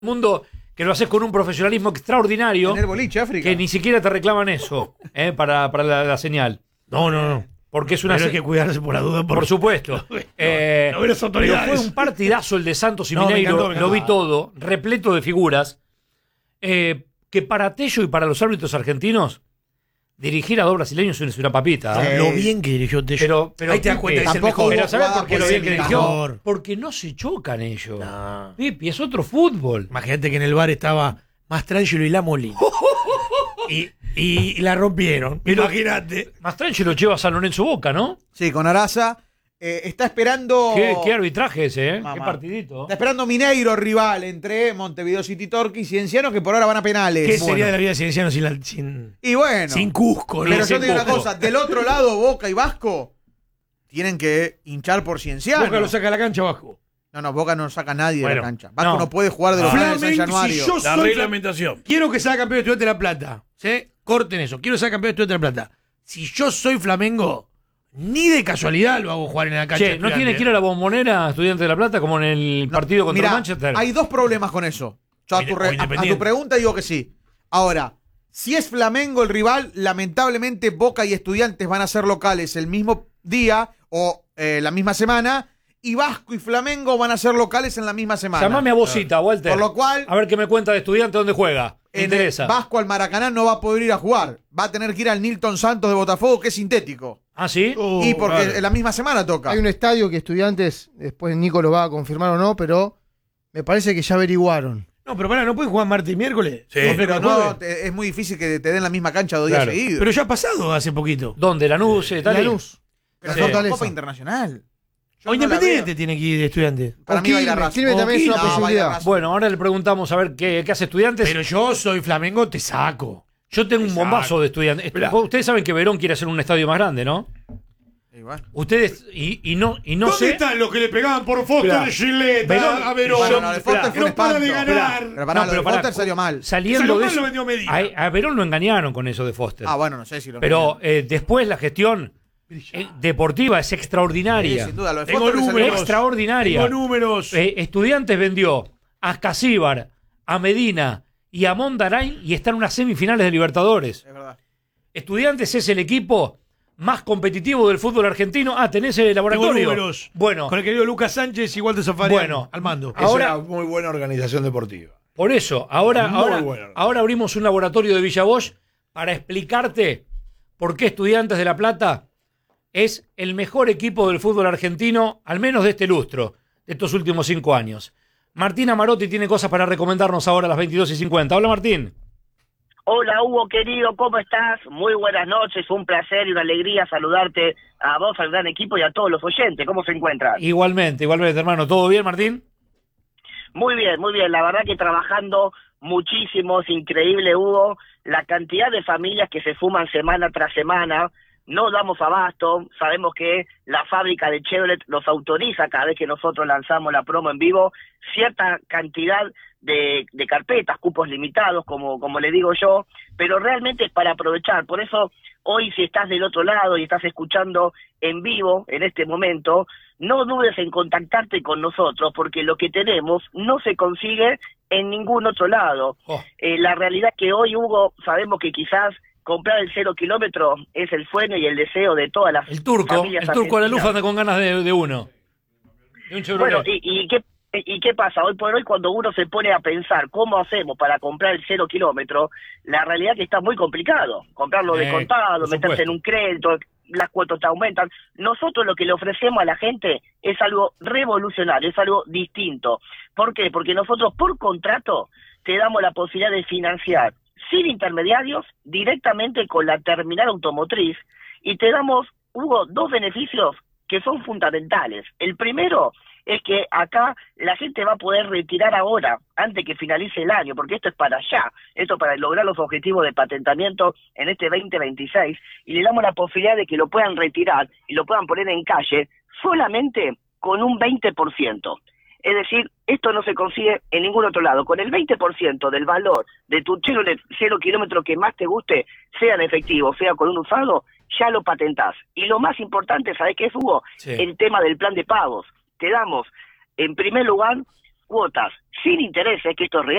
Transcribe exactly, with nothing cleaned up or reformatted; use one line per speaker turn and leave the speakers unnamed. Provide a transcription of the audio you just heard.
mundo que lo haces con un profesionalismo extraordinario.
Tener boliche, África.
Que ni siquiera te reclaman eso eh, para, para la, la señal.
No, no, no.
Porque es una.
Pero hay que cuidarse por la duda. Por,
por supuesto.
No, no,
eh,
no, no las autoridades.
Pero fue un partidazo el de Santos y
No, me
Mineiro.
encantó, me encantó.
Lo vi todo, repleto de figuras. Eh, que para Tello y para los árbitros argentinos, dirigir a dos brasileños es una papita. ¿eh?
Lo bien que dirigió Tello.
Pero, pero
ahí te das
Pipi,
cuenta, es el
tampoco
mejor.
Pero ¿sabes por qué lo bien que
el
dirigió?
mejor.
Porque no se chocan ellos.
No.
Pipi, es otro fútbol.
Imagínate que en el bar estaba Mastrangelo y La Molina. y, y la rompieron.
Pero-
Imagínate.
Mastrangelo lo lleva a San Lorenzo Boca, ¿no?
Sí, con Araza. Eh, está esperando.
¿Qué, qué arbitraje ese, ¿eh?
Mamá.
Qué partidito.
Está esperando Mineiro rival entre Montevideo City Torque y Cienciano, que por ahora van a penales.
¿Qué
Bueno.
sería de la vida de Cienciano sin, la- sin,
Y bueno.
sin Cusco? ¿no?
Pero
sin
yo te digo una
Cusco.
cosa, del otro lado, Boca y Vasco tienen que hinchar por Cienciano.
Boca lo saca a la cancha abajo.
No, no, Boca no saca a nadie de
Bueno,
la cancha. Vasco
no.
no, puede jugar de los
Ah.
finales de San
Flamengo,
Januario.
si yo
La
soy
reglamentación.
Quiero que sea campeón de Estudiantes de La Plata. ¿Sí? Corten eso. Quiero ser campeón de Estudiantes de La Plata. Si yo soy Flamengo, ni de casualidad lo hago jugar en la cancha.
Che, ¿no tiene que ir a la Bombonera Estudiante de La Plata como en el
No,
partido contra
mirá,
Manchester?
hay dos problemas con eso. Yo a,
O
tu re-
o
a- a
Independiente.
tu pregunta digo que sí. Ahora, si es Flamengo el rival, lamentablemente Boca y Estudiantes van a ser locales el mismo día o eh, la misma semana, y Vasco y Flamengo van a ser locales en la misma semana.
Llamame a Bocita, Walter.
Por lo cual,
A ver qué me cuenta de Estudiante dónde juega. Me
en el
interesa.
Vasco al Maracaná no va a poder ir a jugar. Va a tener que ir al Nilton Santos de Botafogo, que es sintético.
¿Ah, sí?
Uh,
y porque
claro.
en la misma semana toca.
Hay un estadio que Estudiantes, después Nico lo va a confirmar o no, pero me parece que ya averiguaron.
No, pero pará, ¿no pueden jugar martes y miércoles?
Sí.
No,
Pero
pero
no, te- es muy difícil que te den la misma cancha dos
Claro.
días seguidos.
Pero ya ha pasado hace poquito.
¿Dónde? ¿Lanús? eh, Tali?
Lanús.
Pero
Sí.
es
Fortaleza.
Copa Internacional. Yo
O
no la
Independiente
veo.
tiene que ir de Estudiantes.
Para
O
mí va a ir a
Quilmes,
Racing.
Quilmes
O
también es una
Quilmes. No, va a ir a
posibilidad.
Racing.
Bueno, ahora le preguntamos a ver qué, qué hace Estudiantes.
Pero yo soy Flamengo, te saco.
Yo tengo un
Exacto.
bombazo de Estudiantes. Estu-
Mirá.
Ustedes saben que Verón quiere hacer un estadio más grande, ¿no?
Y bueno.
Ustedes, y, y no, y no
¿Dónde
sé.
están los que le pegaban por Foster
Mirá.
de Gillette
Verón-
a Verón?
Bueno, lo de Foster
Esperá,
fue un
no para de
espanto.
ganar.
Pero pará,
No,
lo
pero
de
pará,
Foster salió mal.
Saliendo
Salió
de
mal,
eso,
lo vendió Medina.
a, a Verón lo engañaron con eso de Foster.
Ah, bueno, no sé si lo
Pero eh, después la gestión eh, deportiva es
Sí,
extraordinaria.
sin duda, lo de
Tengo
Foster le salió
números.
mal.
Extraordinaria.
Tengo números.
Eh, Estudiantes vendió a Casíbar, a Medina y a Mondarain y está en unas semifinales de Libertadores.
Es verdad.
Estudiantes es el equipo más competitivo del fútbol argentino. Ah, ¿tenés el
Tengo
laboratorio?
números.
Bueno,
Con el querido Lucas Sánchez y Walter Zafarian
Bueno.
al mando.
Es
Ahora-
una muy buena organización deportiva.
por eso, ahora,
Muy
ahora,
bueno.
ahora abrimos un laboratorio de Villa Bosch para explicarte por qué Estudiantes de La Plata es el mejor equipo del fútbol argentino, al menos de este lustro, de estos últimos cinco años. Martín Amarotti tiene cosas para recomendarnos ahora a las veintidós y cincuenta. Hola, Martín.
Hola Hugo querido, ¿cómo estás? Muy buenas noches, un placer y una alegría saludarte a vos, al gran equipo y a todos los oyentes. ¿Cómo se encuentran?
Igualmente, igualmente, hermano. ¿Todo bien, Martín?
Muy bien, muy bien. La verdad que trabajando muchísimo, es increíble Hugo, la cantidad de familias que se fuman semana tras semana. No damos abasto, sabemos que la fábrica de Chevrolet nos autoriza cada vez que nosotros lanzamos la promo en vivo cierta cantidad de, de carpetas, cupos limitados, como, como le digo yo, pero realmente es para aprovechar. Por eso hoy, si estás del otro lado y estás escuchando en vivo en este momento, no dudes en contactarte con nosotros, porque lo que tenemos no se consigue en ningún otro lado.
Oh.
Eh, la realidad es que hoy, Hugo, sabemos que quizás comprar el cero kilómetro es el sueño y el deseo de todas las
El turco,
familias
el turco de la
argentinas.
luz anda con ganas de, de uno. De un Chevrolet.
Bueno, ¿y, y qué y qué pasa? Hoy por hoy, cuando uno se pone a pensar cómo hacemos para comprar el cero kilómetro, la realidad es que está muy complicado. Comprarlo de
Eh,
contado,
por
meterse en
supuesto.
un crédito, las cuotas te aumentan. Nosotros lo que le ofrecemos a la gente es algo revolucionario, es algo distinto. ¿Por qué? Porque nosotros por contrato te damos la posibilidad de financiar sin intermediarios, directamente con la terminal automotriz, y te damos, Hugo, dos beneficios que son fundamentales. El primero es que acá la gente va a poder retirar ahora, antes que finalice el año, porque esto es para allá, esto para lograr los objetivos de patentamiento en este veinte veintiséis, y le damos la posibilidad de que lo puedan retirar y lo puedan poner en calle solamente con un veinte por ciento. Es decir, esto no se consigue en ningún otro lado. Con el veinte por ciento del valor de tu Chevrolet cero kilómetro que más te guste, sea en efectivo, sea con un usado, ya lo patentás. Y lo más importante, ¿sabés qué es, Hugo?
Sí.
El tema del plan de pagos. Te damos, en primer lugar, cuotas sin intereses, que esto es real.